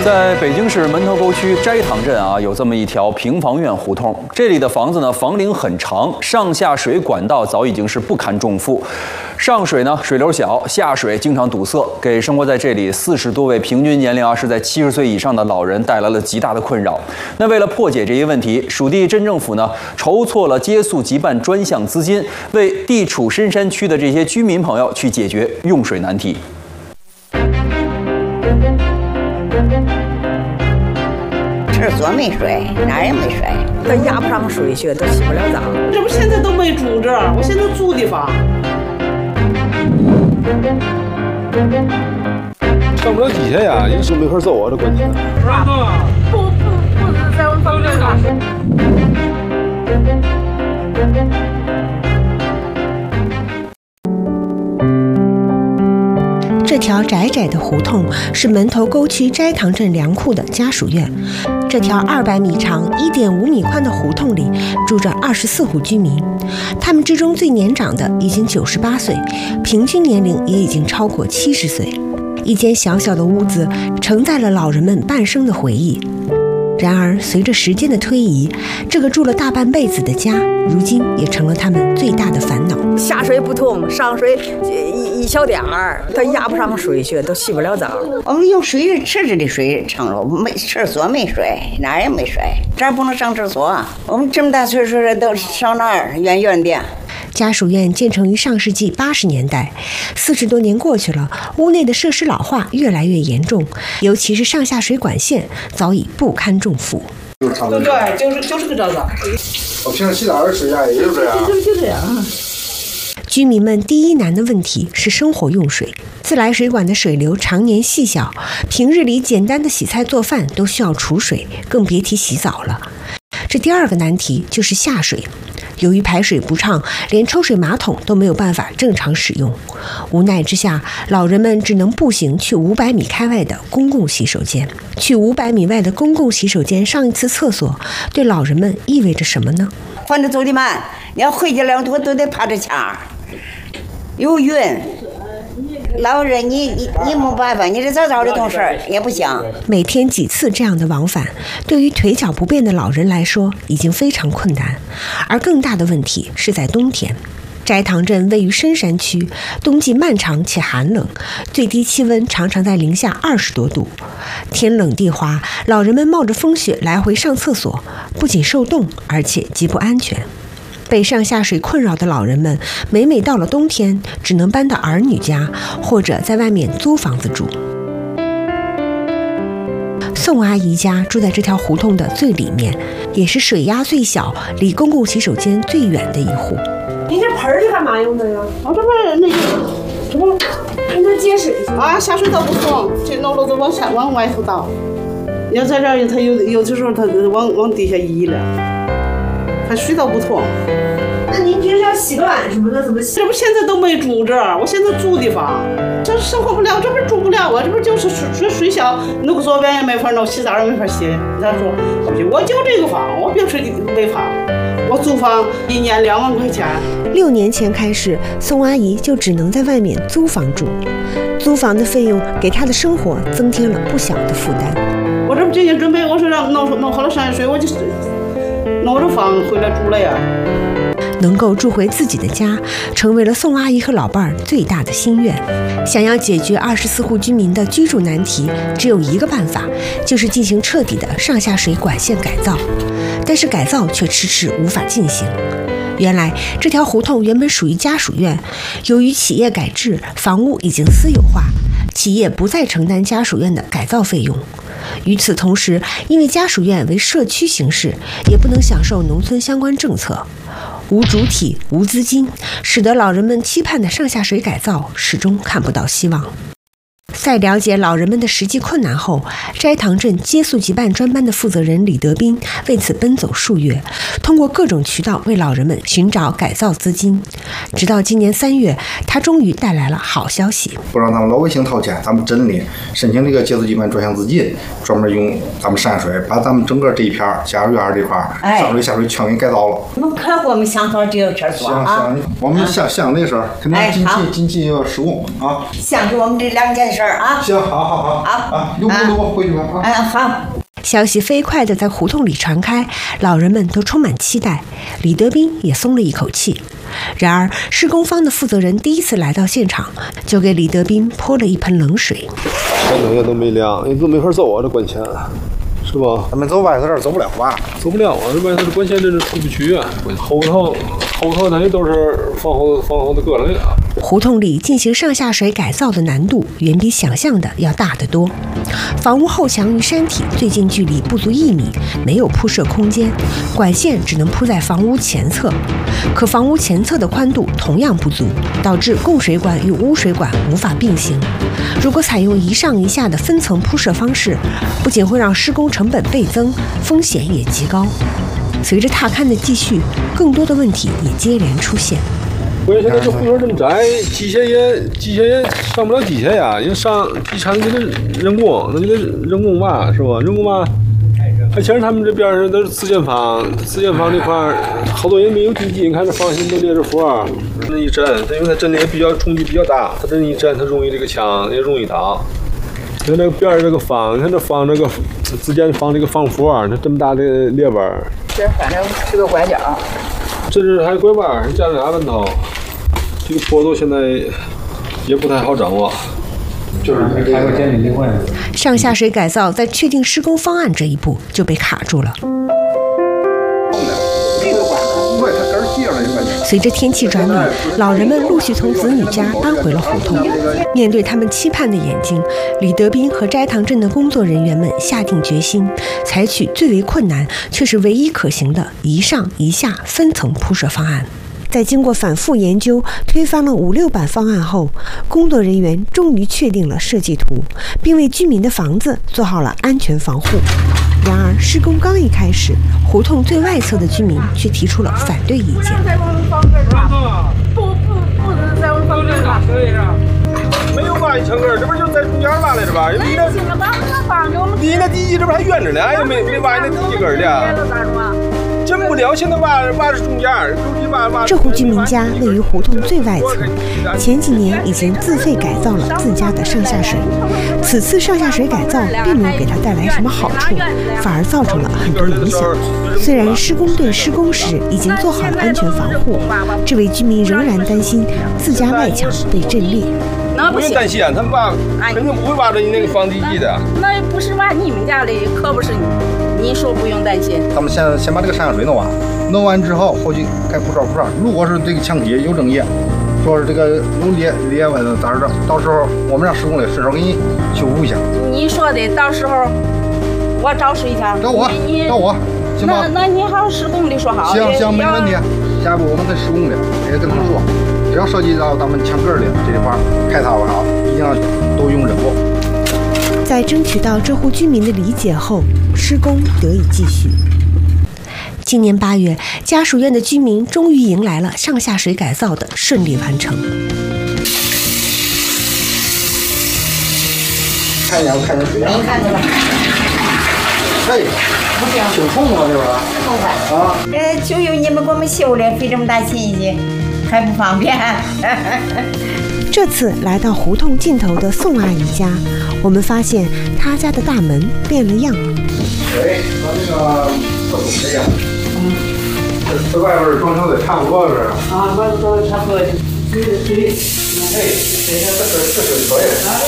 在北京市门头沟区斋堂镇啊，有这么一条平房院胡同。这里的房子呢，房龄很长，上下水管道早已经是不堪重负。上水呢，水流小；下水经常堵塞，给生活在这里40多位平均年龄是在70岁以上的老人带来了极大的困扰。那为了破解这一问题，属地镇政府呢，筹措了接速急办专项资金，为地处深山区的这些居民朋友去解决用水难题。 厕所没水，哪儿也没水， 他压不上水去，都洗不了澡。 这不现在都没住这儿，我现在住的房。 上不了底下呀，也是没法走啊，这关键。 是吧？不是在我房间干事。 这条窄窄的胡同是门头沟区斋堂镇粮库的家属院。这条200米长、1.5米宽的胡同里住着24户居民，他们之中最年长的已经98岁，平均年龄也已经超过70岁。一间小小的屋子承载了老人们半生的回忆。然而，随着时间的推移，这个住了大半辈子的家，如今也成了他们最大的烦恼。 下水不通，上水一小点儿，他压不上水去，都洗不了澡。 我们用水池子的水盛了，没厕所没水，哪儿也没水，这儿不能上厕所。我们这么大岁数的都上哪儿？远远的。 家属院建成于上世纪80年代，40多年过去了，屋内的设施老化越来越严重，尤其是上下水管线早已不堪重负。 对，就是个这个。 我平时洗澡水呀，也就这样。 就这样。 居民们第一难的问题是生活用水，自来水管的水流常年细小，平日里简单的洗菜做饭都需要储水，更别提洗澡了。这第二个难题就是下水。由于排水不畅，连抽水马桶都没有办法正常使用。无奈之下，老人们只能步行去500米开外的公共洗手间。去500米外的公共洗手间上一次厕所，对老人们意味着什么呢？ 反正走得慢，你要回去了都得趴着墙，有晕。老人你没办法，你这早的懂事儿也不行。 每天几次这样的往返，对于腿脚不便的老人来说已经非常困难。而更大的问题是在冬天。斋堂镇位于深山区，冬季漫长且寒冷，最低气温常常在零下20多度。天冷地滑，老人们冒着风雪来回上厕所，不仅受冻，而且极不安全。被上下水困扰的老人们，每到了冬天，只能搬到儿女家，或者在外面租房子住。宋阿姨家住在这条胡同的最里面，也是水压最小、离公共洗手间最远的一户。 你这盆是干嘛用的呀？ 我这边那个，这不， 那接水去啊，下水道不通，这漏了都往外头倒。要在这儿，它有的时候它往地下移了。它水道不通。 那您平时要洗个碗什么的怎么洗？ 这不现在都没住这儿，我现在住的房，这生活不了，这不住不了啊，这不就是水小，弄个左边也没法弄，洗澡也没法洗。他说，我就这个房，我平时没房，我租房1年2万块钱。 6年前开始，宋阿姨就只能在外面租房住，租房的费用给她的生活增添了不小的负担。 我这不今天准备，我说让弄好了山水，我就弄着房回来住了呀。 能够住回自己的家，成为了宋阿姨和老伴儿最大的心愿。想要解决24户居民的居住难题，只有一个办法，就是进行彻底的上下水管线改造。但是改造却迟迟无法进行。原来这条胡同原本属于家属院，由于企业改制，房屋已经私有化，企业不再承担家属院的改造费用。与此同时，因为家属院为社区形式，也不能享受农村相关政策，无主体、无资金，使得老人们期盼的上下水改造始终看不到希望。在了解老人们的实际困难后，斋堂镇接速急办专班的负责人李德斌为此奔走数月，通过各种渠道为老人们寻找改造资金。直到今年3月，他终于带来了好消息， 不让他们老百姓掏钱，咱们镇里申请这个接速急办专项资金，专门用咱们山水把咱们整个这一片家属院这块上水下水全给改造了。 那可给我们乡村这个厕所啊！ 我们乡那事儿肯定近期要施工啊。 像是我们这2间事儿啊。 行，好啊，溜达回去吧啊。 好。 消息飞快地在胡同里传开，老人们都充满期待，李德斌也松了一口气。然而，施工方的负责人第一次来到现场，就给李德斌泼了一盆冷水。 前2天都没量，你都没法走啊，这管线，是吧？ 咱们走外头这儿走不了吧？ 走不了啊，这外头的管线这是出不去啊。后头那些都是防后的搁了的。 胡同里进行上下水改造的难度远比想象的要大得多。房屋后墙与山体最近距离不足1米，没有铺设空间，管线只能铺在房屋前侧。可房屋前侧的宽度同样不足，导致供水管与污水管无法并行。如果采用一上一下的分层铺设方式，不仅会让施工成本倍增，风险也极高。随着踏勘的继续，更多的问题也接连出现。 关键现在这胡同这么窄，机械也上不了机械呀，因为上机场就得人工，那就得人工挖是吧？人工挖。还前他们这边儿都是自建房这块儿，好多人没有地基，你看这房型都列着幅儿，那一震，因为它震力也比较冲击比较大，它这一震，它容易这个墙也容易倒。你看这个边儿这个房，你看这房这个自建房这个房幅儿，它这么大的裂纹。 这反正是个拐角。 这是还拐弯，加了2弯头，这个坡度现在也不太好掌握。 就是开个监理例会。 上下水改造在确定施工方案这一步就被卡住了。随着天气转暖，老人们陆续从子女家搬回了胡同。面对他们期盼的眼睛，李德斌和斋堂镇的工作人员们下定决心，采取最为困难却是唯一可行的一上一下分层铺设方案。在经过反复研究、推翻了5、6版方案后，工作人员终于确定了设计图，并为居民的房子做好了安全防护。然而，施工刚一开始，胡同最外侧的居民却提出了反对意见。 不能在我们房这吧？ 没有挖1千根，这不就在中间挖来着吧？你那地基这不还远着呢，又没挖那地基根的。真不了，现在挖是中间， 这户居民家位于胡同最外侧，前几年已经自费改造了自家的上下水。此次上下水改造并没有给他带来什么好处，反而造成了很多影响。虽然施工队施工时已经做好了安全防护，这位居民仍然担心自家外墙被震裂。 不用担心，他们挖肯定不会挖着你那个房地基的。 那不是挖你们家的，可不是你说不用担心。 他们先把这个上下水弄完，弄完之后后期该铺罩。如果是这个墙体有争议，说是这个有裂纹咋着，到时候我们让施工队顺手给你修补一下。 你说的到时候我找谁去？ 找我，行吧？ 那你好，施工的说好。 行，没问题。下一步我们跟施工的也跟他们说。只要涉及到咱们墙根的这块开凿也好，一定要都用人工。 在争取到这户居民的理解后，施工得以继续。今年8月，家属院的居民终于迎来了上下水改造的顺利完成。 看着水样。 看见了。 嘿，挺冲啊，这吧？ 痛快啊！就由你们给我们修的，费这么大心思。还不方便。 这次来到胡同尽头的宋阿姨家，我们发现她家的大门变了样。 对，和那个厕所这样。这外边装修的差不多是。 啊，外边装修差不多。对。 哎，这可以了。